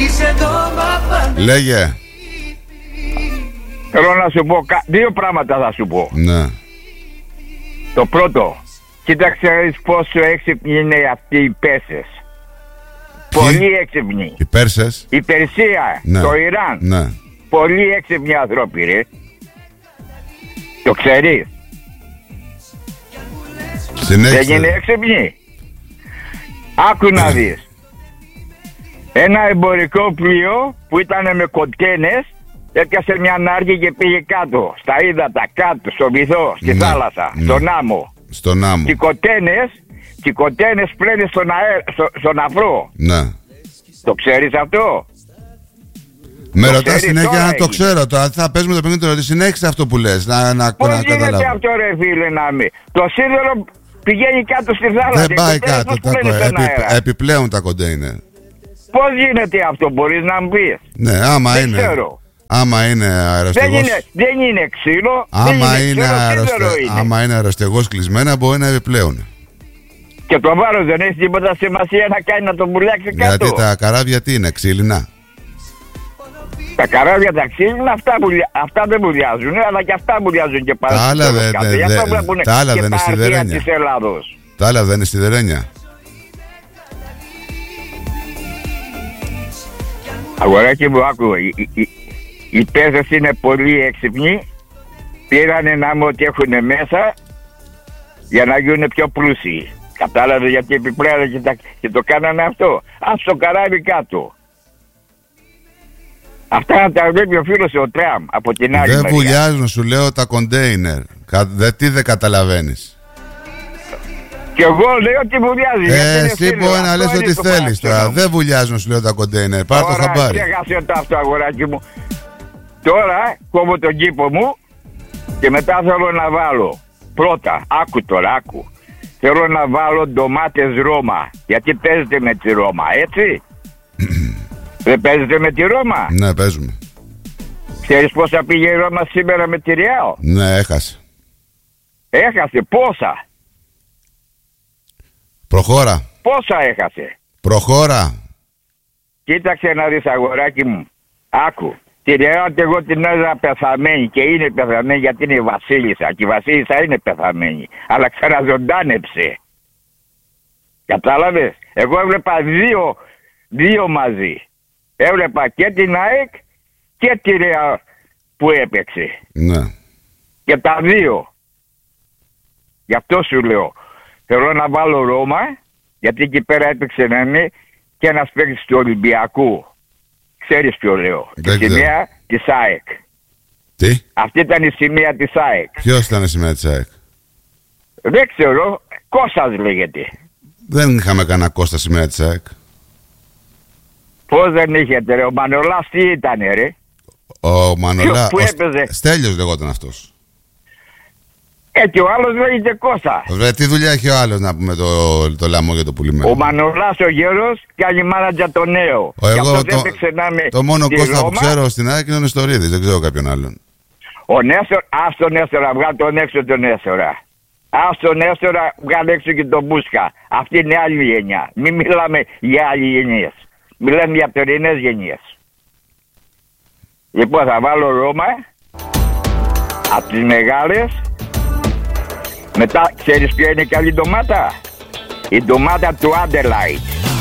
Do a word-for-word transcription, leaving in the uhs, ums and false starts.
Λέγε. Θέλω να σου πω δύο πράγματα θα σου πω. Ναι. Το πρώτο, κοίταξε πόσο έξυπνοι είναι αυτοί οι Πέρσες. Πολύ έξυπνοι. Οι Πέρσες. Η Περσία, ναι. Το Ιράν. Ναι. Πολύ έξυπνοι άνθρωποι, ρε. Το ξέρεις. Συνέχισε. Δεν είναι έξυπνοι. Άκου να δεις. Ένα εμπορικό πλοίο που ήταν με κοντένες έπιασε μια νάρκη και πήγε κάτω. Στα ύδατα, κάτω, στο βυθό, στη ναι. θάλασσα, ναι. στον άμμο. Στον άμμο. Και οι κοντένες, και οι κοντένες πλένε στον, αέ, στο, στον αφρό. Ναι. Το ξέρεις αυτό? Με ρωτάς συνέχεια αν το ξέρω. Τώρα θα παίζουμε το παιχνίδι τώρα. Συνέχισε αυτό που λες. Να, να, Πώς να γίνεται καταλάβω. αυτό, ρε φίλε, να μην. Το σίδερο πηγαίνει κάτω στη θάλασσα. Δεν πάει κάτω. Τα, επι, επιπλέον τα κοντέινερ. Πώς γίνεται αυτό, μπορείς να μου πεις? Ναι, άμα δεν είναι. Ξέρω. Άμα είναι αεροστεγός. Δεν είναι, δεν είναι ξύλο. Άμα δεν είναι, είναι, αεροστε... είναι. άμα είναι αεροστεγός κλεισμένα, μπορεί να επιπλέον. Και το βάρος δεν έχει τίποτα σημασία να κάνει να τον πουλάξει κάτω. Γιατί τα καράβια τι είναι, ξύλινα. Τα καράβια τα ξύλινα αυτά, βουλια... αυτά δεν βουλιάζουν, αλλά και αυτά βουλιάζουν και πάρα. Τα άλλα δεν δε, δε, δε, είναι σιδερένια. Της Ελλάδος. Τα άλλα δεν είναι σιδερένια. Αγοράκι μου, άκου, οι, οι, οι Πέρσες είναι πολύ έξυπνοι. Πήρανε να μου ότι έχουν μέσα για να γίνουν πιο πλούσιοι. Κατάλαβε γιατί επιπλέον και, τα, και το κάνανε αυτό. Ας το καράβι κάτω. Αυτά τα βλέπει ο φίλος ο Τραμπ από την άλλη δεν μεριά. βουλιάζουν, σου λέω, τα κοντέινερ. Κα, τι δεν καταλαβαίνεις. Και εγώ λέω ότι βουλιάζει. Ε, εσύ μπορεί να λες ότι θέλεις τώρα. Δεν βουλιάζουν, σου λέω, τα κοντέινερ. Πάρ' το χαμπάρι. Ξέχασε το αυτό, αγοράκι μου. Τώρα κόβω τον κήπο μου και μετά θέλω να βάλω. Πρώτα, άκου τώρα, άκου. Θέλω να βάλω ντομάτες Ρώμα. Γιατί παίζετε με τη Ρώμα, έτσι? Δεν παίζετε με τη Ρώμα? Ναι, παίζουμε. Ξέρεις πόσα πήγε η Ρώμα σήμερα με τη Ρεάλ? Ναι, έχασε. Έχασε, πόσα? Προχώρα. Πόσα έχασε? Προχώρα. Κοίταξε να δεις, αγοράκι μου. Άκου. Τη Ρεάλ εγώ την έδωσα πεθαμένη και είναι πεθαμένη γιατί είναι η βασίλισσα. Και η βασίλισσα είναι πεθαμένη. Αλλά ξαναζωντάνεψε. Κατάλαβες? Εγώ έβλεπα δύο, δύο μαζί. Έβλεπα και την ΑΕΚ και τη Ρεάλ που έπαιξε. Ναι. Και τα δύο. Γι' αυτό σου λέω. Θέλω να βάλω Ρώμα, γιατί εκεί πέρα έπαιξε να είναι και ένας παίκτης του Ολυμπιακού. Ξέρεις ποιο λέω? Δεν τη σημαία της ΑΕΚ. Τι? Αυτή ήταν η σημαία της ΑΕΚ. Ποιος ήταν η σημαία της ΑΕΚ? Δεν ξέρω. Κώστας λέγεται. Δεν είχαμε κανένα Κώστα σημαία της ΑΕΚ. Πώς δεν είχετε ρε? Ο Μανολάς τι ήταν ρε? Ο Μανολάς. Που έπαιζε? Στέλιος λεγόταν αυτός. Ε, και ο άλλος λέγεται Κώστα. Βρε, τι δουλειά έχει ο άλλος να πούμε το, το λαμό για το πουλημένο? Ο Μανολάς ο γέρος κάνει μάνατζα το νέο. Ο, εγώ το, το μόνο Κώστα Ρώμα, που ξέρω στην ΑΕΚ είναι ο Νεστορίδης, δεν ξέρω κάποιον άλλον. Ο Νέστορα, ας τον Νέστορα, βγάλει τον έξω τον Νέστορα. Ας τον Νέστορα, βγάλει έξω και τον Μπούσκα. Αυτή είναι άλλη γενιά. Μην μιλάμε για άλλη γενιές. Μιλάμε για τωρινές γενιές. Λοιπόν, θα βάλω Ρώμα από τις μεγάλες. Μετά, ξέρεις ποια είναι η καλή ντομάτα? Η ντομάτα του Adelaide.